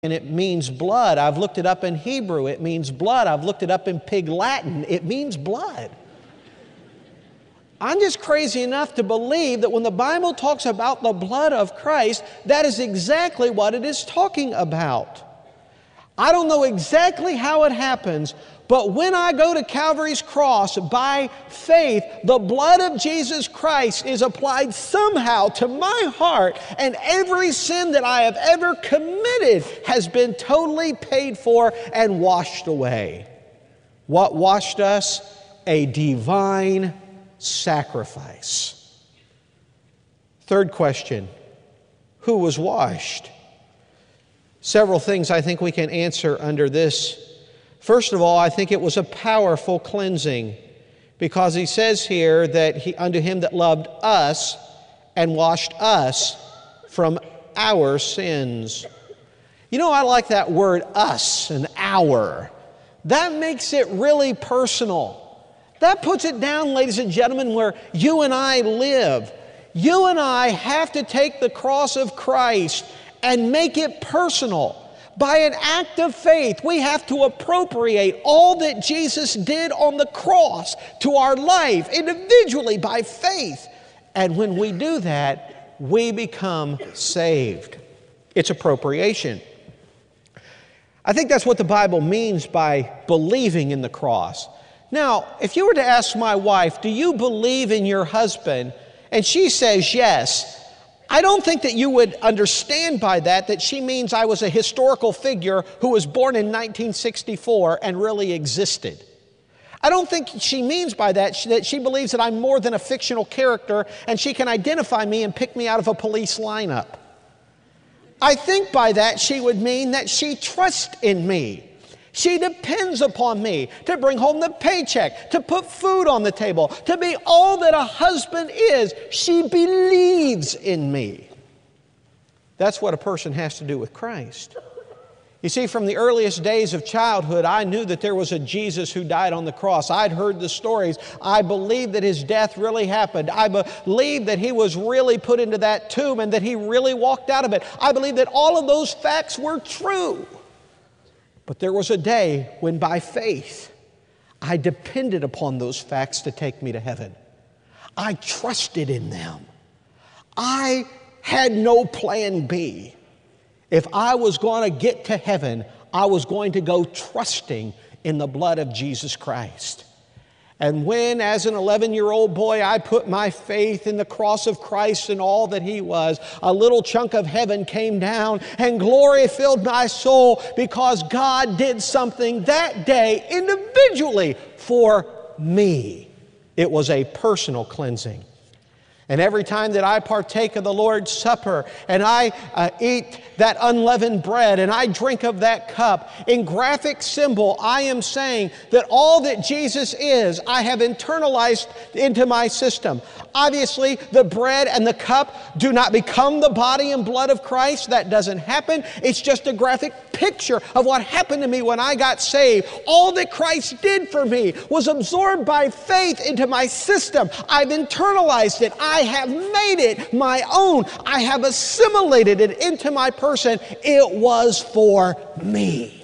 and it means blood. I've looked it up in Hebrew. It means blood. I've looked it up in Pig Latin. It means blood. I'm just crazy enough to believe that when the Bible talks about the blood of Christ, that is exactly what it is talking about. I don't know exactly how it happens, but when I go to Calvary's cross by faith, the blood of Jesus Christ is applied somehow to my heart, and every sin that I have ever committed has been totally paid for and washed away. What washed us? A divine sacrifice. Third question, who was washed? Several things I think we can answer under this. First of all, I think it was a powerful cleansing, because he says here that unto him that loved us and washed us from our sins. You know, I like that word us and our. That makes it really personal. That puts it down, ladies and gentlemen, where you and I live. You and I have to take the cross of Christ and make it personal. By an act of faith, we have to appropriate all that Jesus did on the cross to our life individually by faith. And when we do that, we become saved. It's appropriation. I think that's what the Bible means by believing in the cross. Now, if you were to ask my wife, do you believe in your husband? And she says yes. I don't think that you would understand by that she means I was a historical figure who was born in 1964 and really existed. I don't think she means by that she believes that I'm more than a fictional character and she can identify me and pick me out of a police lineup. I think by that she would mean that she trusts in me. She depends upon me to bring home the paycheck, to put food on the table, to be all that a husband is. She believes in me. That's what a person has to do with Christ. You see, from the earliest days of childhood, I knew that there was a Jesus who died on the cross. I'd heard the stories. I believed that his death really happened. I believed that he was really put into that tomb and that he really walked out of it. I believed that all of those facts were true. But there was a day when by faith, I depended upon those facts to take me to heaven. I trusted in them. I had no plan B. If I was going to get to heaven, I was going to go trusting in the blood of Jesus Christ. And when, as an 11-year-old boy, I put my faith in the cross of Christ and all that he was, a little chunk of heaven came down and glory filled my soul because God did something that day individually for me. It was a personal cleansing. And every time that I partake of the Lord's Supper and I eat that unleavened bread and I drink of that cup, in graphic symbol, I am saying that all that Jesus is, I have internalized into my system. Obviously, the bread and the cup do not become the body and blood of Christ. That doesn't happen. It's just a graphic picture of what happened to me when I got saved. All that Christ did for me was absorbed by faith into my system. I've internalized it. I have made it my own. I have assimilated it into my person. It was for me.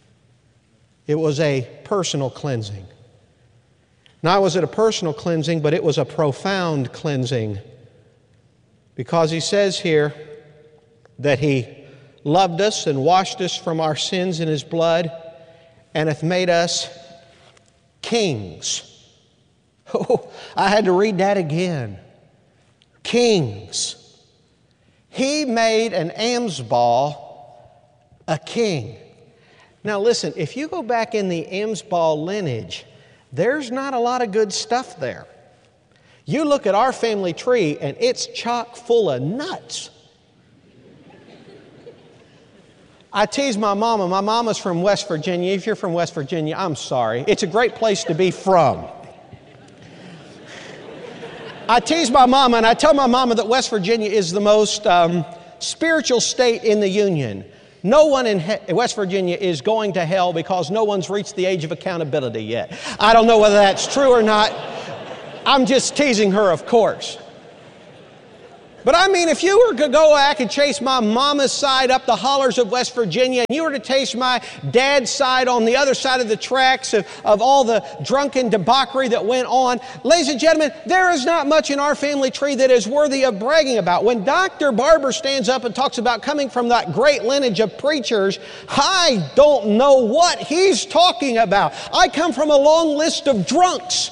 It was a personal cleansing. Not was it a personal cleansing, but it was a profound cleansing. Because he says here that he loved us and washed us from our sins in his blood and hath made us kings. Oh, I had to read that again. Kings. He made an Amsball a king. Now listen, if you go back in the Amsball lineage, there's not a lot of good stuff there. You look at our family tree and it's chock full of nuts. I tease my mama. My mama's from West Virginia. If you're from West Virginia, I'm sorry. It's a great place to be from. I tease my mama and I tell my mama that West Virginia is the most spiritual state in the Union. No one in West Virginia is going to hell because no one's reached the age of accountability yet. I don't know whether that's true or not. I'm just teasing her, of course. But I mean, if you were to go back and chase my mama's side up the hollers of West Virginia, and you were to chase my dad's side on the other side of the tracks of all the drunken debauchery that went on, ladies and gentlemen, there is not much in our family tree that is worthy of bragging about. When Dr. Barber stands up and talks about coming from that great lineage of preachers, I don't know what he's talking about. I come from a long list of drunks.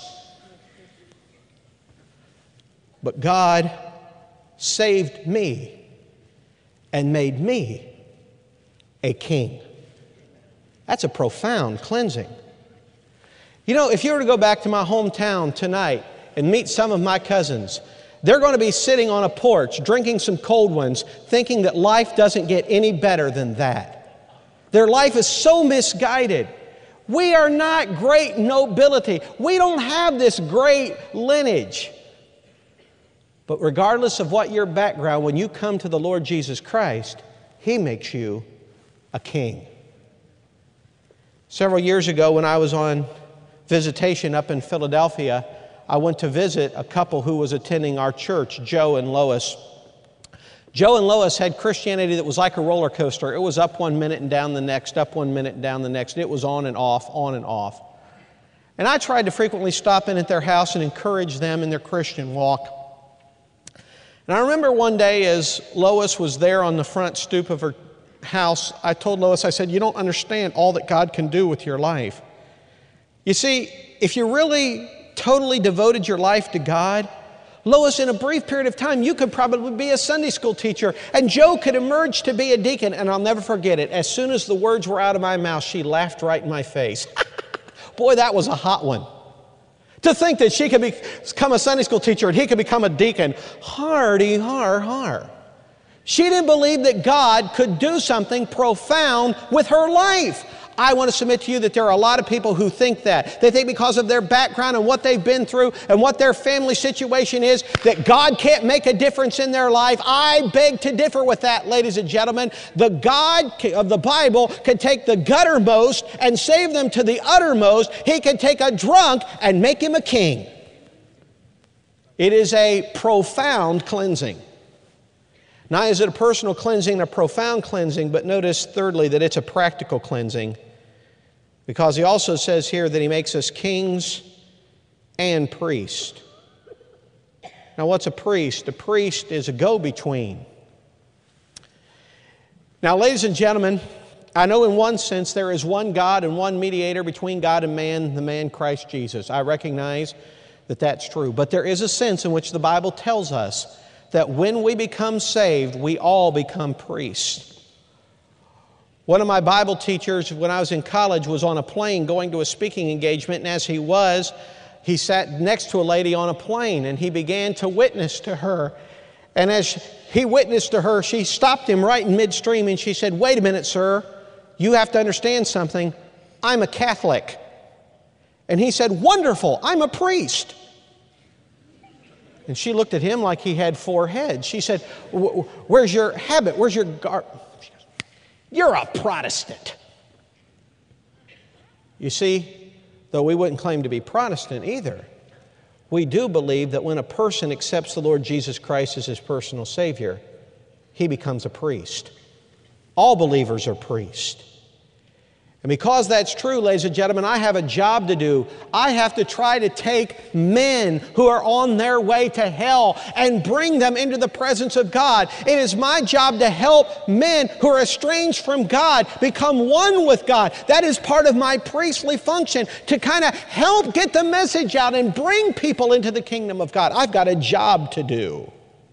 But God saved me and made me a king. That's a profound cleansing. You know, if you were to go back to my hometown tonight and meet some of my cousins, they're going to be sitting on a porch drinking some cold ones, thinking that life doesn't get any better than that. Their life is so misguided. We are not great nobility. We don't have this great lineage. But regardless of what your background, when you come to the Lord Jesus Christ, He makes you a king. Several years ago, when I was on visitation up in Philadelphia, I went to visit a couple who was attending our church, Joe and Lois. Joe and Lois had Christianity that was like a roller coaster. It was up 1 minute and down the next, up 1 minute and down the next. It was on and off, on and off. And I tried to frequently stop in at their house and encourage them in their Christian walk. And I remember one day as Lois was there on the front stoop of her house, I told Lois, I said, you don't understand all that God can do with your life. You see, if you really totally devoted your life to God, Lois, in a brief period of time, you could probably be a Sunday school teacher, and Joe could emerge to be a deacon. And I'll never forget it. As soon as the words were out of my mouth, she laughed right in my face. Boy, that was a hot one. To think that she could become a Sunday school teacher and he could become a deacon. Hardy, har, har. She didn't believe that God could do something profound with her life. I want to submit to you that there are a lot of people who think that. They think because of their background and what they've been through and what their family situation is, that God can't make a difference in their life. I beg to differ with that, ladies and gentlemen. The God of the Bible can take the guttermost and save them to the uttermost. He can take a drunk and make him a king. It is a profound cleansing. Not is it a personal cleansing, a profound cleansing, but notice thirdly that it's a practical cleansing. Because he also says here that he makes us kings and priests. Now what's a priest? A priest is a go-between. Now ladies and gentlemen, I know in one sense there is one God and one mediator between God and man, the man Christ Jesus. I recognize that that's true. But there is a sense in which the Bible tells us that when we become saved, we all become priests. One of my Bible teachers, when I was in college, was on a plane going to a speaking engagement, and as he sat next to a lady on a plane, and he began to witness to her. And as he witnessed to her, she stopped him right in midstream, and she said, "Wait a minute, sir. You have to understand something. I'm a Catholic." And he said, "Wonderful. I'm a priest." And she looked at him like he had four heads. She said, "Where's your habit? Where's your garb?" "You're a Protestant." You see, though we wouldn't claim to be Protestant either, we do believe that when a person accepts the Lord Jesus Christ as his personal Savior, he becomes a priest. All believers are priests. And because that's true, ladies and gentlemen, I have a job to do. I have to try to take men who are on their way to hell and bring them into the presence of God. It is my job to help men who are estranged from God become one with God. That is part of my priestly function, to kind of help get the message out and bring people into the kingdom of God. I've got a job to do.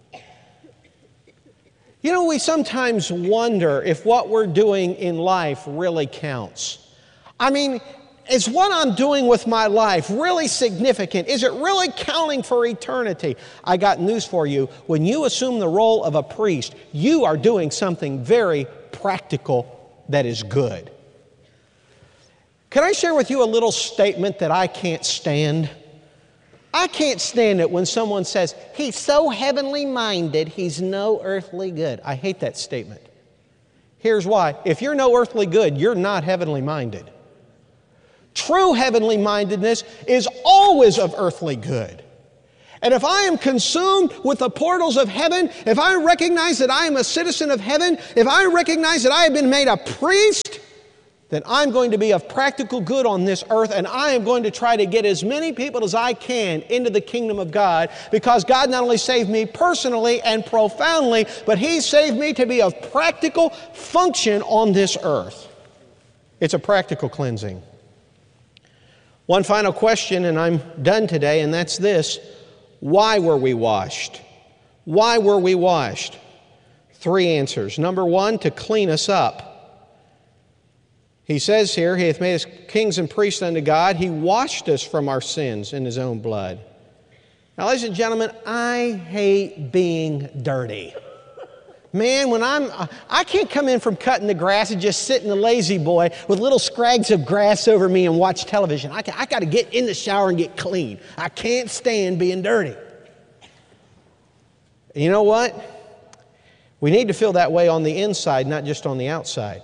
You know, we sometimes wonder if what we're doing in life really counts. I mean, is what I'm doing with my life really significant? Is it really counting for eternity? I got news for you. When you assume the role of a priest, you are doing something very practical that is good. Can I share with you a little statement that I can't stand? I can't stand it when someone says, "He's so heavenly minded, he's no earthly good." I hate that statement. Here's why. If you're no earthly good, you're not heavenly minded. True heavenly mindedness is always of earthly good. And if I am consumed with the portals of heaven, if I recognize that I am a citizen of heaven, if I recognize that I have been made a priest, then I'm going to be of practical good on this earth, and I am going to try to get as many people as I can into the kingdom of God, because God not only saved me personally and profoundly, but He saved me to be of practical function on this earth. It's a practical cleansing. One final question, and I'm done today, and that's this. Why were we washed? Why were we washed? 3 answers. Number 1, to clean us up. He says here, He hath made us kings and priests unto God. He washed us from our sins in His own blood. Now, ladies and gentlemen, I hate being dirty. Man, when I can't come in from cutting the grass and just sit in the lazy boy with little scrags of grass over me and watch television. I got to get in the shower and get clean. I can't stand being dirty. And you know what? We need to feel that way on the inside, not just on the outside.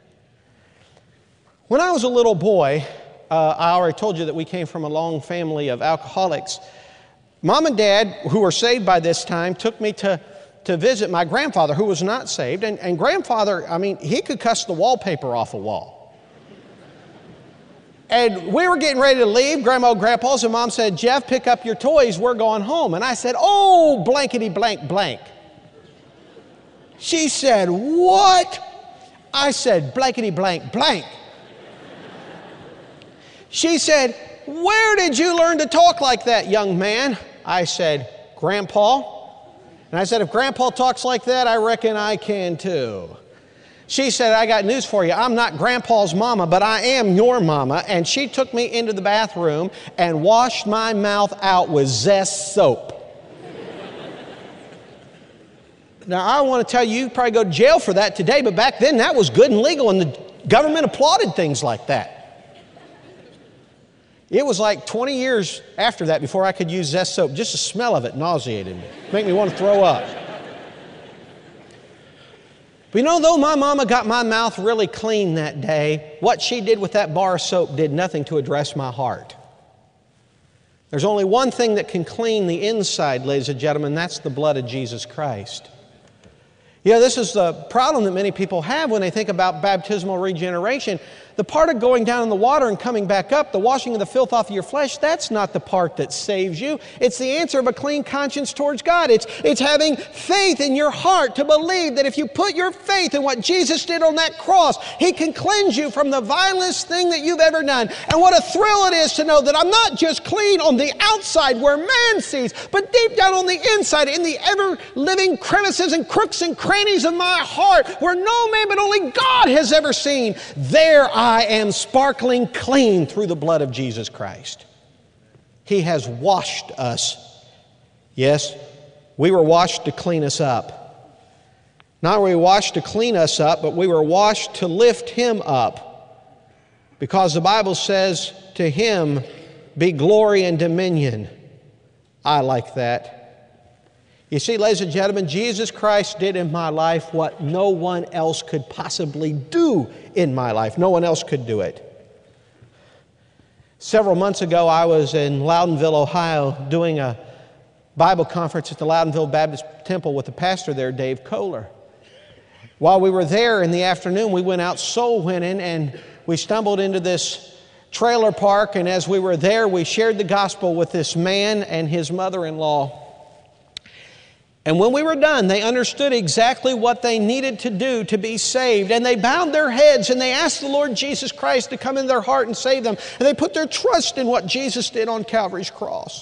When I was a little boy, I already told you that we came from a long family of alcoholics. Mom and Dad, who were saved by this time, took me to visit my grandfather, who was not saved. And grandfather, I mean, he could cuss the wallpaper off a wall. And we were getting ready to leave, Grandma and Grandpa's, and Mom said, Jeff, pick up your toys, we're going home. And I said, oh, blankety blank blank. She said, what? I said, blankety blank blank. She said, where did you learn to talk like that, young man? I said, Grandpa. And I said, if Grandpa talks like that, I reckon I can too. She said, I got news for you. I'm not Grandpa's mama, but I am your mama. And she took me into the bathroom and washed my mouth out with Zest soap. Now, I want to tell you, you'd probably go to jail for that today, but back then that was good and legal, and the government applauded things like that. It was like 20 years after that before I could use Zest soap. Just the smell of it nauseated me. Made me want to throw up. But you know, though my mama got my mouth really clean that day, what she did with that bar of soap did nothing to address my heart. There's only one thing that can clean the inside, ladies and gentlemen, that's the blood of Jesus Christ. Yeah, this is the problem that many people have when they think about baptismal regeneration. The part of going down in the water and coming back up, the washing of the filth off of your flesh, that's not the part that saves you. It's the answer of a clean conscience towards God. It's having faith in your heart to believe that if you put your faith in what Jesus did on that cross, He can cleanse you from the vilest thing that you've ever done. And what a thrill it is to know that I'm not just clean on the outside where man sees, but deep down on the inside, in the ever-living crevices and crooks and crannies of my heart, where no man but only God has ever seen. There I am sparkling clean through the blood of Jesus Christ. He has washed us. Yes, we were washed to clean us up. Not were we washed to clean us up, but we were washed to lift Him up. Because the Bible says, to Him be glory and dominion. I like that. You see, ladies and gentlemen, Jesus Christ did in my life what no one else could possibly do in my life. No one else could do it. Several months ago, I was in Loudonville, Ohio, doing a Bible conference at the Loudonville Baptist Temple with the pastor there, Dave Kohler. While we were there in the afternoon, we went out soul winning, and we stumbled into this trailer park, and as we were there, we shared the gospel with this man and his mother-in-law. And when we were done, they understood exactly what they needed to do to be saved. And they bowed their heads and they asked the Lord Jesus Christ to come in their heart and save them. And they put their trust in what Jesus did on Calvary's cross.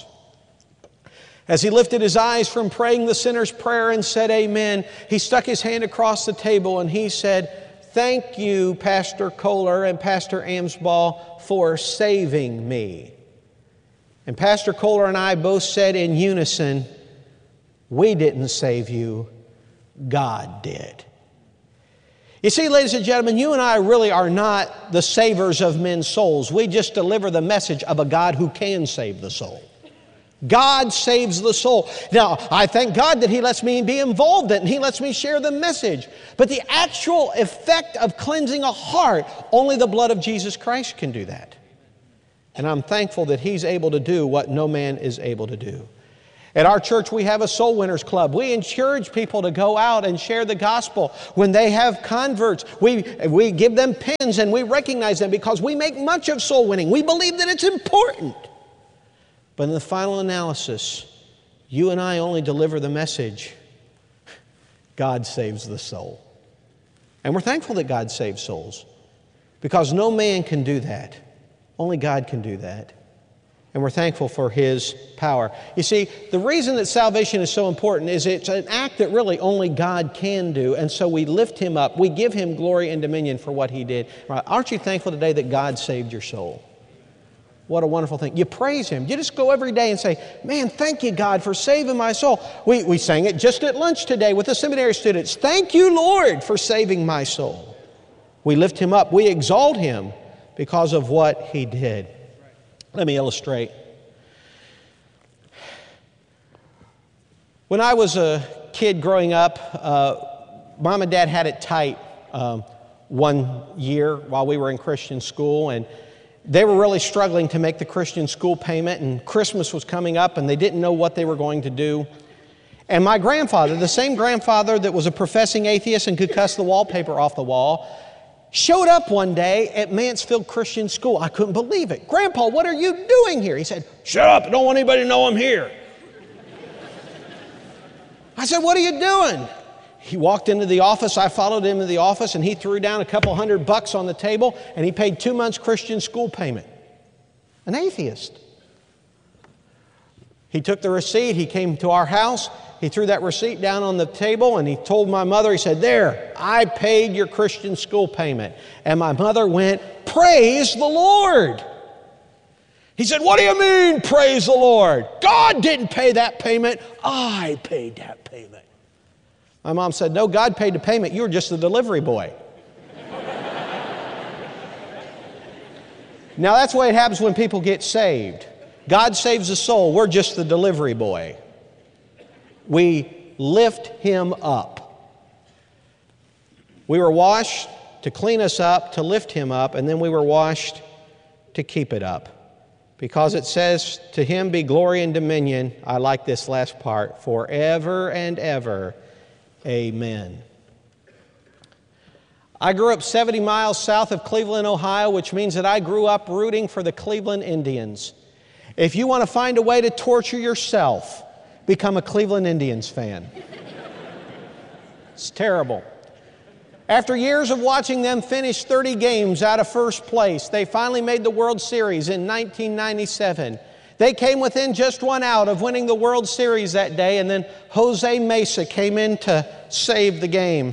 As he lifted his eyes from praying the sinner's prayer and said amen, he stuck his hand across the table and he said, thank you, Pastor Kohler and Pastor Amsbaugh, for saving me. And Pastor Kohler and I both said in unison, we didn't save you, God did. You see, ladies and gentlemen, you and I really are not the savers of men's souls. We just deliver the message of a God who can save the soul. God saves the soul. Now, I thank God that He lets me be involved in it and He lets me share the message. But the actual effect of cleansing a heart, only the blood of Jesus Christ can do that. And I'm thankful that He's able to do what no man is able to do. At our church, we have a Soul Winners Club. We encourage people to go out and share the gospel. When they have converts, we give them pins and we recognize them because we make much of soul winning. We believe that it's important. But in the final analysis, you and I only deliver the message. God saves the soul. And we're thankful that God saves souls because no man can do that. Only God can do that. And we're thankful for His power. You see, the reason that salvation is so important is it's an act that really only God can do. And so we lift Him up. We give Him glory and dominion for what He did. Aren't you thankful today that God saved your soul? What a wonderful thing. You praise Him. You just go every day and say, man, thank you, God, for saving my soul. We sang it just at lunch today with the seminary students. Thank you, Lord, for saving my soul. We lift Him up. We exalt Him because of what He did. Let me illustrate. When I was a kid growing up, Mom and Dad had it tight one year while we were in Christian school, and they were really struggling to make the Christian school payment, and Christmas was coming up, and they didn't know what they were going to do. And my grandfather, the same grandfather that was a professing atheist and could cuss the wallpaper off the wall, showed up one day at Mansfield Christian School. I couldn't believe it. Grandpa, what are you doing here? He said, shut up, I don't want anybody to know I'm here. I said, what are you doing? He walked into the office, I followed him into the office, and he threw down a couple $100 on the table, and he paid 2 months Christian school payment. An atheist. He took the receipt, he came to our house, he threw that receipt down on the table, and he told my mother, he said, there, I paid your Christian school payment. And my mother went, praise the Lord. He said, what do you mean, praise the Lord? God didn't pay that payment, I paid that payment. My mom said, no, God paid the payment, you were just the delivery boy. Now that's the way it happens when people get saved. God saves the soul, we're just the delivery boy. We lift Him up. We were washed to clean us up, to lift Him up, and then we were washed to keep it up. Because it says, to Him be glory and dominion, I like this last part, forever and ever. Amen. I grew up 70 miles south of Cleveland, Ohio, which means that I grew up rooting for the Cleveland Indians. If you want to find a way to torture yourself, become a Cleveland Indians fan. It's terrible. After years of watching them finish 30 games out of first place, they finally made the World Series in 1997. They came within just 1 out of winning the World Series that day, and then Jose Mesa came in to save the game.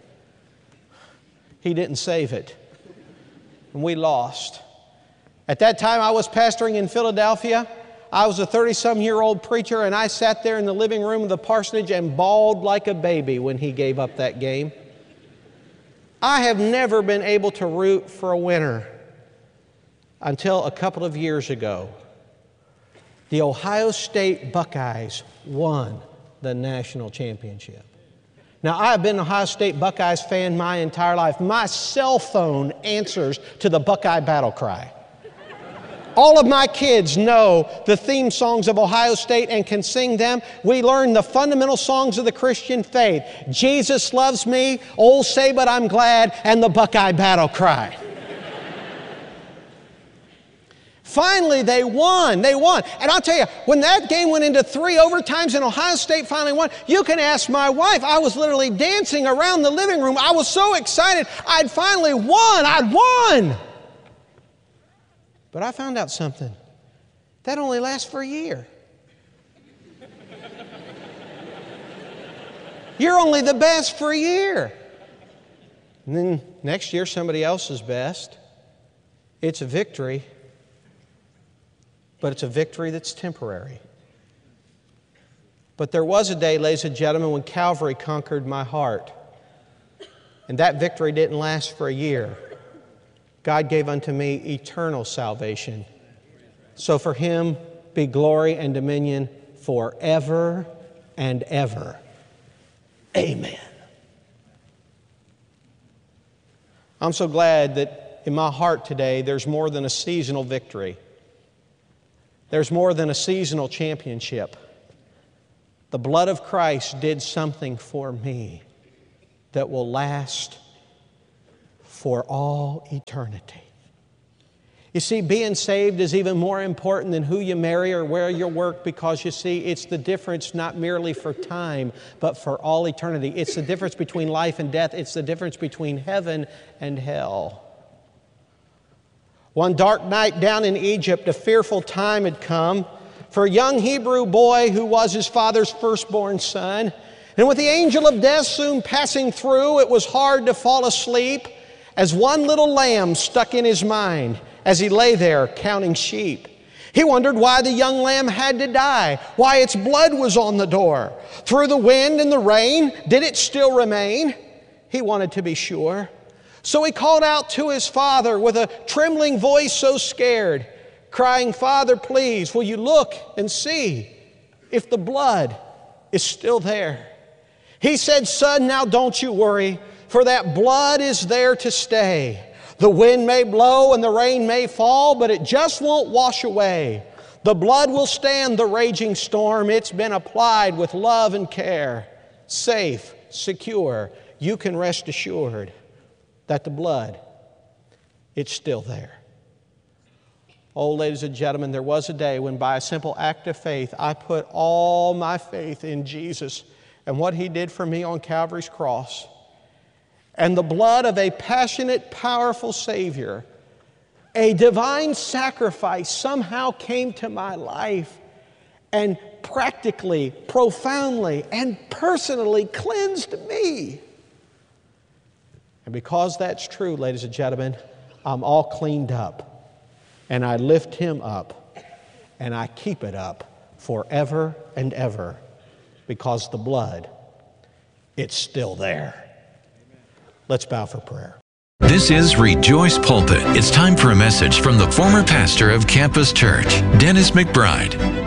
He didn't save it, and we lost. At that time, I was pastoring in Philadelphia. I was a 30-some-year-old preacher, and I sat there in the living room of the parsonage and bawled like a baby when he gave up that game. I have never been able to root for a winner until a couple of years ago. The Ohio State Buckeyes won the national championship. Now, I've been an Ohio State Buckeyes fan my entire life. My cell phone answers to the Buckeye battle cry. All of my kids know the theme songs of Ohio State and can sing them. We learn the fundamental songs of the Christian faith. Jesus loves me, oh say but I'm glad, and the Buckeye battle cry. Finally, they won. They won. And I'll tell you, when that game went into 3 overtimes and Ohio State finally won, you can ask my wife. I was literally dancing around the living room. I was so excited. I'd finally won. I'd won. But I found out something. That only lasts for a year. You're only the best for a year. And then next year, somebody else is best. It's a victory, but it's a victory that's temporary. But there was a day, ladies and gentlemen, when Calvary conquered my heart. And that victory didn't last for a year. God gave unto me eternal salvation. So for Him be glory and dominion forever and ever. Amen. I'm so glad that in my heart today there's more than a seasonal victory. There's more than a seasonal championship. The blood of Christ did something for me that will last for all eternity. You see, being saved is even more important than who you marry or where you work, because you see, it's the difference not merely for time, but for all eternity. It's the difference between life and death. It's the difference between heaven and hell. One dark night down in Egypt, a fearful time had come for a young Hebrew boy who was his father's firstborn son. And with the angel of death soon passing through, it was hard to fall asleep as one little lamb stuck in his mind as he lay there counting sheep. He wondered why the young lamb had to die, why its blood was on the door. Through the wind and the rain, did it still remain? He wanted to be sure. So he called out to his father with a trembling voice so scared, crying, "Father, please, will you look and see if the blood is still there?" He said, "Son, now don't you worry, for that blood is there to stay. The wind may blow and the rain may fall, but it just won't wash away. The blood will stand the raging storm. It's been applied with love and care. Safe, secure, you can rest assured that the blood, it's still there." Oh, ladies and gentlemen, there was a day when by a simple act of faith, I put all my faith in Jesus and what He did for me on Calvary's cross. And the blood of a passionate, powerful Savior, a divine sacrifice, somehow came to my life and practically, profoundly, and personally cleansed me. And because that's true, ladies and gentlemen, I'm all cleaned up. And I lift Him up, and I keep it up forever and ever, because the blood, it's still there. Let's bow for prayer. This is Rejoice Pulpit. It's time for a message from the former pastor of Campus Church, Dennis McBride.